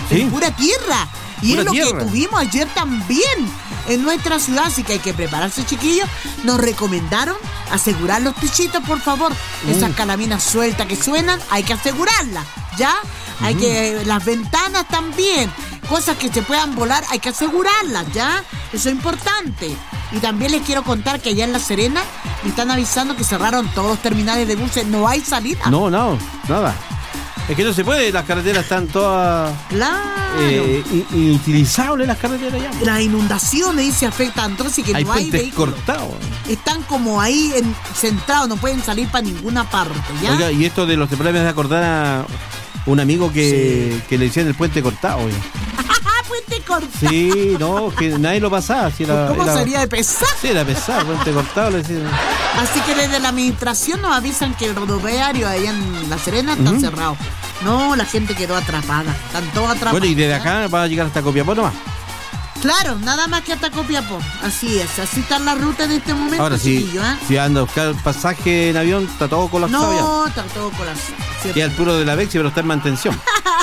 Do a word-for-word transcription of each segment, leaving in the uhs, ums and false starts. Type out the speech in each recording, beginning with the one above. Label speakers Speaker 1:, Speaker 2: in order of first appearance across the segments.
Speaker 1: ¿Sí?
Speaker 2: En pura tierra. Y
Speaker 1: Pura
Speaker 2: es lo
Speaker 1: tierra.
Speaker 2: que tuvimos ayer también en nuestra ciudad, así que hay que prepararse, chiquillos. Nos recomendaron asegurar los techitos, por favor.
Speaker 1: Mm.
Speaker 2: Esas calaminas sueltas que suenan, hay que asegurarlas, ¿ya? Hay que, las ventanas también, cosas que se puedan volar, hay que asegurarlas, ¿ya? Eso es importante. Y también les quiero contar que allá en La Serena me están avisando que cerraron todos los terminales de buses, no hay salida.
Speaker 1: No, no, nada. Es que no se puede, las carreteras están todas
Speaker 2: Claro.
Speaker 1: eh, in- inutilizables las carreteras ya.
Speaker 2: Las inundaciones, dice, afectan entonces que
Speaker 1: Hay
Speaker 2: no hay
Speaker 1: puentes
Speaker 2: vehículos.
Speaker 1: cortados.
Speaker 2: Están como ahí en, centrados, no pueden salir para ninguna parte, ¿ya?
Speaker 1: Oiga, y esto de los temblores me hace acordar a un amigo que, que le decían el puente cortado. oiga.
Speaker 2: ¡Ah, puente cortado!
Speaker 1: Sí, no, que nadie lo pasaba. Si era,
Speaker 2: ¿Cómo
Speaker 1: era-
Speaker 2: sería de pesar?
Speaker 1: Sí, era pesado, puente cortado. Le decían.
Speaker 2: Así que desde la administración nos avisan que el rodoviario allá en La Serena está
Speaker 1: Ujú.
Speaker 2: cerrado. No, la gente quedó atrapada. Están todos atrapados.
Speaker 1: Bueno, y desde
Speaker 2: ¿ya?
Speaker 1: acá va a llegar hasta Copiapó nomás.
Speaker 2: Claro, nada más que hasta Copiapó. Así es, así está la ruta en este momento,
Speaker 1: Ahora sí,
Speaker 2: chiquillo, ¿eh?
Speaker 1: si anda a buscar pasaje en avión, está todo colapsado
Speaker 2: No, está todo colapsado.
Speaker 1: ya.
Speaker 2: ¿cierto?
Speaker 1: Queda el puro de la Bexi, pero está en mantención.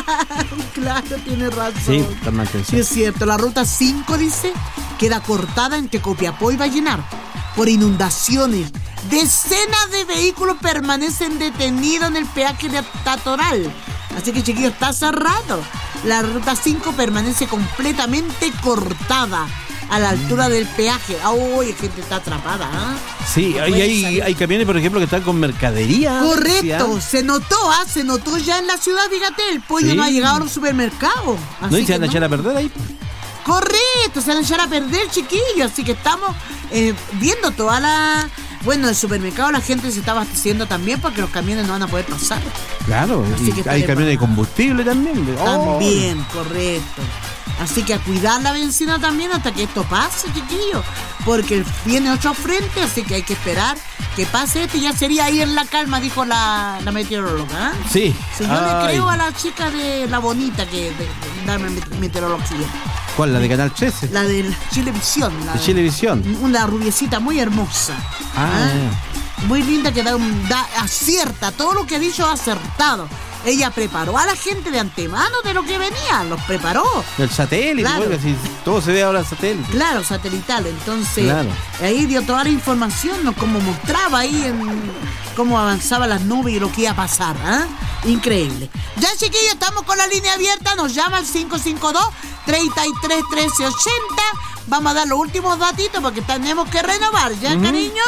Speaker 2: Claro, tiene razón.
Speaker 1: Sí, está en
Speaker 2: Sí,
Speaker 1: mantención.
Speaker 2: es cierto. La ruta cinco, dice, queda cortada entre Copiapó y Vallenar por inundaciones. Decenas de vehículos permanecen detenidos en el peaje de Tatoral. Así que, chiquillos, está cerrado. La ruta cinco permanece completamente cortada a la altura del peaje. ¡Uy, gente está atrapada! ¿ah?
Speaker 1: Sí,
Speaker 2: No
Speaker 1: hay,
Speaker 2: pueden
Speaker 1: hay,
Speaker 2: salir.
Speaker 1: hay camiones, por ejemplo, que están con mercadería.
Speaker 2: Correcto,
Speaker 1: ¿sí, ah?
Speaker 2: se notó, ¿ah? Se notó ya en la ciudad, fíjate, el pollo
Speaker 1: Sí.
Speaker 2: no ha llegado a los supermercados.
Speaker 1: No,
Speaker 2: Así
Speaker 1: y se
Speaker 2: que
Speaker 1: van a
Speaker 2: no.
Speaker 1: echar a perder ahí.
Speaker 2: Correcto, se van a echar a perder, chiquillos. Así que estamos eh, viendo toda la... Bueno, el supermercado la gente se está abasteciendo también porque los camiones no van a poder pasar.
Speaker 1: Claro,
Speaker 2: Así
Speaker 1: y
Speaker 2: que
Speaker 1: hay
Speaker 2: te
Speaker 1: camiones de
Speaker 2: prepara.
Speaker 1: combustible también. Oh.
Speaker 2: También, correcto. Así que a cuidar la benzina también hasta que esto pase, chiquillos. Porque viene otro frente, así que hay que esperar que pase esto y ya sería ahí en la calma, dijo la, la meteoróloga. ¿eh?
Speaker 1: Sí.
Speaker 2: Si yo
Speaker 1: Ay.
Speaker 2: le creo a la chica de la bonita que de, de, darme met- meteorología.
Speaker 1: ¿Cuál? ¿La de Canal trece?
Speaker 2: La de Chilevisión. La
Speaker 1: De Chilevisión.
Speaker 2: Una rubiecita muy hermosa.
Speaker 1: Ah,
Speaker 2: Muy linda que da, un, da acierta. Todo lo que ha dicho ha acertado. Ella preparó a la gente de antemano de lo que venía. Los preparó.
Speaker 1: el satélite,
Speaker 2: Claro.
Speaker 1: oiga, si todo se ve ahora en satélite.
Speaker 2: Claro, satelital. Entonces,
Speaker 1: Claro.
Speaker 2: ahí dio toda la información, ¿no? Como mostraba ahí en cómo avanzaban las nubes y lo que iba a pasar. ¿ah? Increíble. Ya, chiquillos, estamos con la línea abierta. Nos llama al cinco cinco dos, tres tres, uno tres ocho cero. Vamos a dar los últimos datitos porque tenemos que renovar, ¿ya,
Speaker 1: Ujú.
Speaker 2: cariño?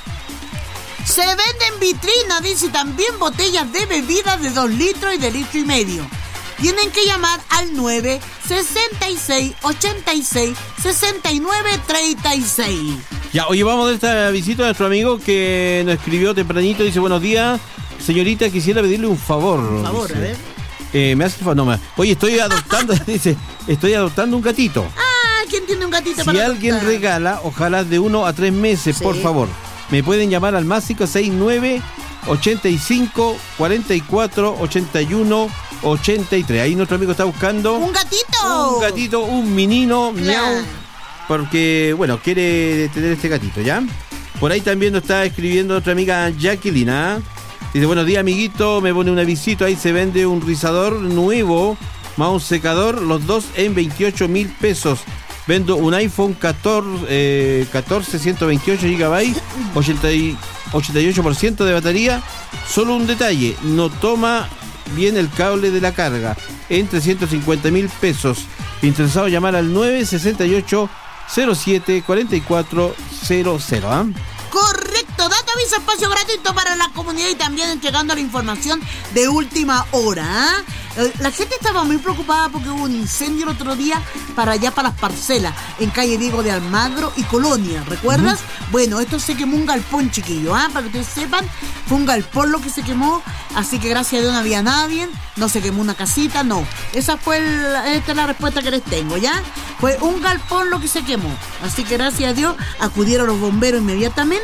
Speaker 2: Se venden vitrinas, dice, también botellas de bebidas de dos litros y de litro y medio. Tienen que llamar al nueve sesenta y seis, ochenta y seis, sesenta y nueve, treinta y seis.
Speaker 1: Ya, oye, vamos a dar esta visita a nuestro amigo que nos escribió tempranito. Dice, buenos días, señorita, quisiera pedirle un favor.
Speaker 2: Por favor,
Speaker 1: dice.
Speaker 2: a ver.
Speaker 1: Eh, me hace favor, no, me- oye, estoy adoptando, dice, estoy adoptando un gatito.
Speaker 2: Ah, ¿quién tiene un gatito
Speaker 1: Si
Speaker 2: para
Speaker 1: alguien
Speaker 2: adoptar?
Speaker 1: regala, ojalá de uno a tres meses,
Speaker 2: Sí.
Speaker 1: por favor. Me pueden llamar al más cinco seis nueve, ochenta y cinco, cuarenta y cuatro, ochenta y uno, ochenta y tres. Ahí nuestro amigo está buscando
Speaker 2: ¡Un gatito!
Speaker 1: un gatito, un menino,
Speaker 2: Claro.
Speaker 1: miau, porque, bueno, quiere tener este gatito, ¿ya? Por ahí también nos está escribiendo nuestra amiga Jacqueline, ¿ah? Dice, buenos días, amiguito, me pone un avisito, ahí se vende un rizador nuevo, más un secador, los dos en veintiocho mil pesos. Vendo un iPhone catorce, eh, catorce ciento veintiocho gigabytes, ochenta y ocho por ciento de batería. Solo un detalle, no toma bien el cable de la carga, en trescientos cincuenta mil pesos. Interesado, llamar al nueve sesenta y ocho, cero siete, cuarenta y cuatro cero cero. ¿ah?
Speaker 2: Correcto, dato aviso, espacio gratuito para la comunidad y también entregando la información de última hora. ¿ah? Eh, La gente estaba muy preocupada porque hubo un incendio el otro día para allá, para las parcelas, en calle Diego de Almagro y Colonia, ¿recuerdas? Uh-huh. Bueno, esto se quemó un galpón, chiquillo, ¿ah? Para que ustedes sepan, fue un galpón lo que se quemó, así que gracias a Dios no había nadie, no se quemó una casita, no. Esa fue el, esta es la respuesta que les tengo, ¿ya? Fue un galpón lo que se quemó, así que gracias a Dios acudieron los bomberos inmediatamente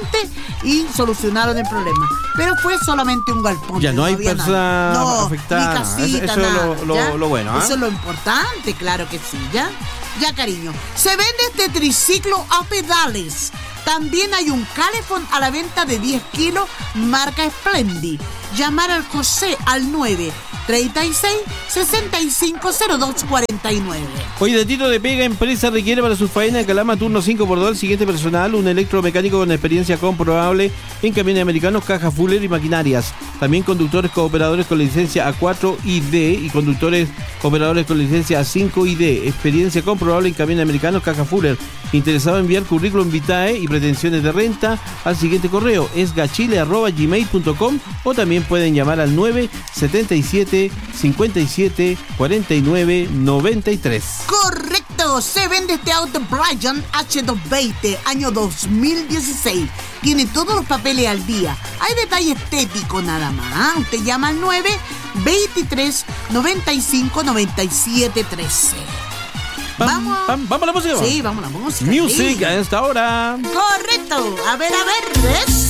Speaker 2: y solucionaron el problema. Pero fue solamente un galpón.
Speaker 1: Ya no hay
Speaker 2: había
Speaker 1: personas
Speaker 2: nada. No,
Speaker 1: afectadas.
Speaker 2: Ni casita,
Speaker 1: Eso, eso es
Speaker 2: nada,
Speaker 1: lo, lo,
Speaker 2: ¿ya?
Speaker 1: lo bueno. ¿ah?
Speaker 2: Eso es lo importante, claro que sí, ¿ya? Ya, cariño. Se vende este triciclo a pedales. También hay un calefón a la venta de diez kilos, marca Splendid. Llamar al José al nueve treinta y seis, sesenta y cinco, cero dos cuarenta y nueve.
Speaker 1: Oye, datito de pega, empresa requiere para su faena en Calama turno cinco por dos al siguiente personal, un electromecánico con experiencia comprobable en camiones americanos, caja fuller y maquinarias. También conductores cooperadores con licencia A cuatro y D y conductores operadores con licencia A cinco y D. Experiencia comprobable en camiones americanos, caja fuller. Interesado en enviar currículum vitae y pretensiones de renta al siguiente correo, esgachile arroba gmail punto com, o también pueden llamar al nueve setenta y siete, cincuenta y siete, cuarenta y nueve, noventa y tres.
Speaker 2: Correcto, se vende este auto Bryant H doscientos veinte, año dos mil dieciséis. Tiene todos los papeles al día. Hay detalle estético nada más. Usted llama al nueve, veintitrés, noventa y cinco, noventa y siete, trece.
Speaker 1: Vamos, vamos, vamos a la música.
Speaker 2: Sí, vamos a la música.
Speaker 1: Music
Speaker 2: sí.
Speaker 1: a esta hora.
Speaker 2: Correcto. A ver, a ver. ¿ves?